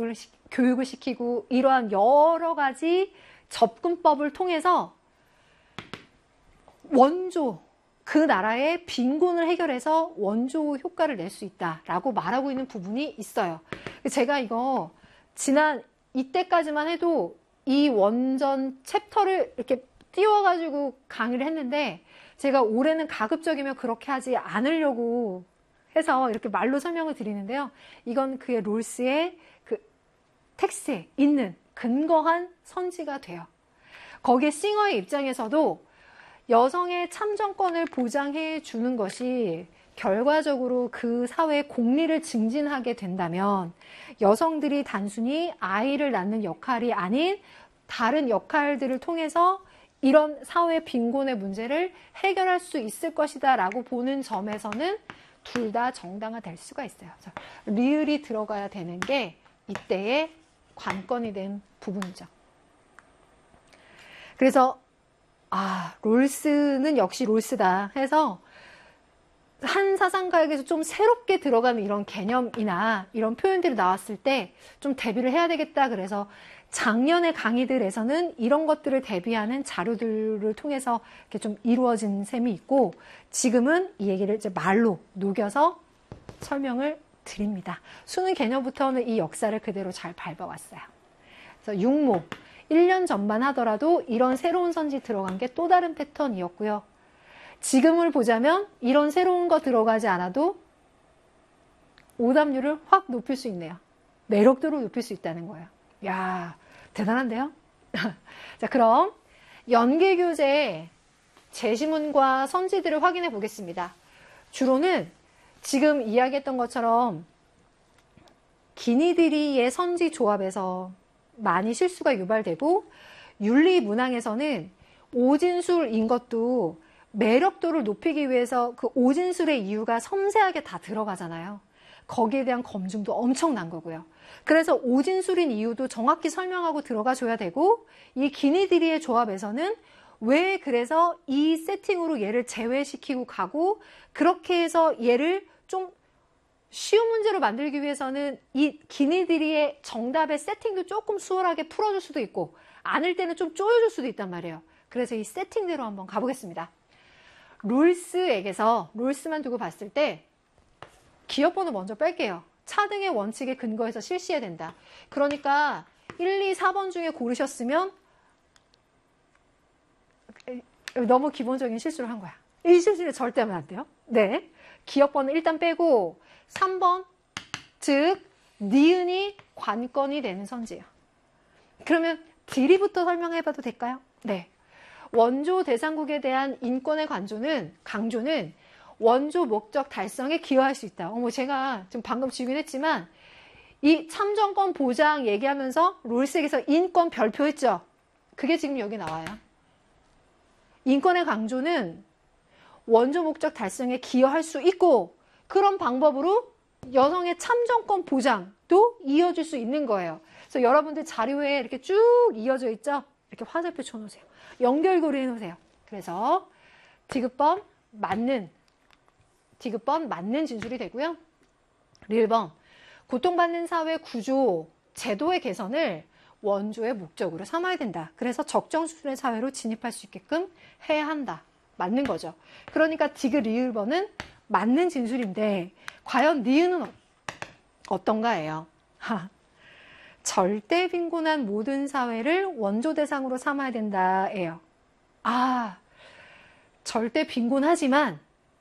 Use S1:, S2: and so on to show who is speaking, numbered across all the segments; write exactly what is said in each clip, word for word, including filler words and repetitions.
S1: 교육을, 시, 교육을 시키고 이러한 여러 가지 접근법을 통해서 원조, 그 나라의 빈곤을 해결해서 원조 효과를 낼 수 있다라고 말하고 있는 부분이 있어요. 제가 이거 지난 이때까지만 해도 이 원전 챕터를 이렇게 띄워가지고 강의를 했는데 제가 올해는 가급적이면 그렇게 하지 않으려고 해서 이렇게 말로 설명을 드리는데요. 이건 그의 롤스의 그 텍스트에 있는 근거한 선지가 돼요. 거기에 싱어의 입장에서도 여성의 참정권을 보장해 주는 것이 결과적으로 그 사회의 공리를 증진하게 된다면 여성들이 단순히 아이를 낳는 역할이 아닌 다른 역할들을 통해서 이런 사회 빈곤의 문제를 해결할 수 있을 것이다 라고 보는 점에서는 둘 다 정당화될 수가 있어요. 리을이 들어가야 되는 게 이때의 관건이 된 부분이죠. 그래서 아, 롤스는 역시 롤스다 해서 한 사상가에게서 좀 새롭게 들어가는 이런 개념이나 이런 표현들이 나왔을 때 좀 대비를 해야 되겠다. 그래서 작년의 강의들에서는 이런 것들을 대비하는 자료들을 통해서 이렇게 좀 이루어진 셈이 있고 지금은 이 얘기를 이제 말로 녹여서 설명을 드립니다. 수능 개념부터는 이 역사를 그대로 잘 밟아왔어요. 그래서 육모. 일 년 전만 하더라도 이런 새로운 선지 들어간 게 또 다른 패턴이었고요. 지금을 보자면 이런 새로운 거 들어가지 않아도 오답률을 확 높일 수 있네요. 매력도를 높일 수 있다는 거예요. 야, 대단한데요? 자, 그럼 연계교재의 제시문과 선지들을 확인해 보겠습니다. 주로는 지금 이야기했던 것처럼 기니드리의 선지 조합에서 많이 실수가 유발되고 윤리문항에서는 오진술인 것도 매력도를 높이기 위해서 그 오진술의 이유가 섬세하게 다 들어가잖아요. 거기에 대한 검증도 엄청난 거고요. 그래서 오진술인 이유도 정확히 설명하고 들어가 줘야 되고 이 기니드리의 조합에서는 왜 그래서 이 세팅으로 얘를 제외시키고 가고 그렇게 해서 얘를 좀 쉬운 문제로 만들기 위해서는 이 기니드리의 정답의 세팅도 조금 수월하게 풀어줄 수도 있고 아닐 때는 좀 쪼여줄 수도 있단 말이에요. 그래서 이 세팅대로 한번 가보겠습니다. 롤스에게서 롤스만 두고 봤을 때 기업번호 먼저 뺄게요. 차등의 원칙에 근거해서 실시해야 된다. 그러니까 일, 이, 사 번 중에 고르셨으면 너무 기본적인 실수를 한 거야. 이 실수는 절대 하면 안 돼요. 네, 기업번호 일단 빼고 삼 번, 즉 니은이 관건이 되는 선지예요. 그러면 디리부터 설명해봐도 될까요? 네, 원조 대상국에 대한 인권의 강조는, 강조는 원조 목적 달성에 기여할 수 있다. 어머, 제가 지금 방금 지우긴 했지만 이 참정권 보장 얘기하면서 롤스에게서 인권 별표했죠. 그게 지금 여기 나와요. 인권의 강조는 원조 목적 달성에 기여할 수 있고 그런 방법으로 여성의 참정권 보장도 이어질 수 있는 거예요. 그래서 여러분들 자료에 이렇게 쭉 이어져 있죠? 이렇게 화살표 쳐놓으세요. 연결고리 해놓으세요. 그래서 디귿번 맞는, 디귿번 맞는 진술이 되고요. 일 번, 고통받는 사회 구조, 제도의 개선을 원조의 목적으로 삼아야 된다. 그래서 적정 수준의 사회로 진입할 수 있게끔 해야 한다. 맞는 거죠. 그러니까 디귿 리을번은 맞는 진술인데 과연 니은은 어떤가예요? 절대 빈곤한 모든 사회를 원조 대상으로 삼아야 된다예요. 아, 절대 빈곤하지만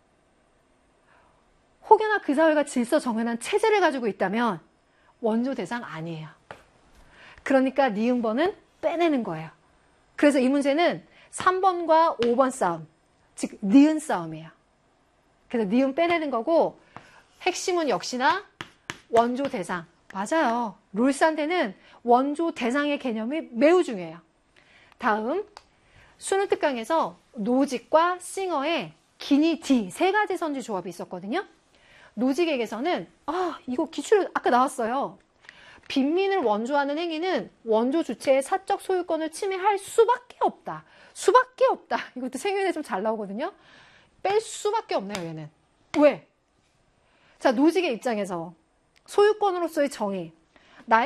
S1: 혹여나 그 사회가 질서 정연한 체제를 가지고 있다면 원조 대상 아니에요. 그러니까 니은번은 빼내는 거예요. 그래서 이 문제는 삼 번과 오 번 싸움, 즉 니은 싸움이에요. 그래서 니은 빼내는 거고 핵심은 역시나 원조 대상. 맞아요. 롤스한테는 원조 대상의 개념이 매우 중요해요. 다음 수능 특강에서 노직과 싱어의 기니 디 세 가지 선지 조합이 있었거든요. 노직에게서는 아 이거 기출 아까 나왔어요. 빈민을 원조하는 행위는 원조 주체의 사적 소유권을 침해할 수밖에 없다. 수밖에 없다. 이것도 생윤에 좀 잘 나오거든요. 뺄 수밖에 없네요, 얘는. 왜? 자, 노직의 입장에서 소유권으로서의 정의.